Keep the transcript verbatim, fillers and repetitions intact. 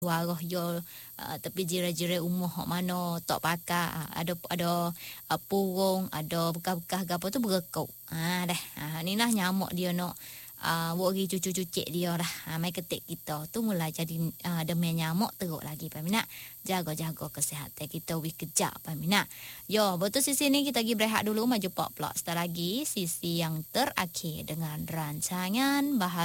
warah yo uh, tapi jiran-jiran rumah hok mano tok pakar uh, ada ada uh, purung, ada bekas-bekas gapo tu berekuk. Ha dah. Ha ni lah nyamuk dia nak uh, buat pergi cucu-cucik dia dah. Ha, mai ketik kita tu mulai jadi uh, demam nyamuk teruk lagi peminat. Jaga-jaga kesihatan kita wih kejap peminat. Yo, betul sisi ni kita pergi berehat dulu maju pop plot. Setelah lagi sisi yang terakhir dengan rancangan bahasa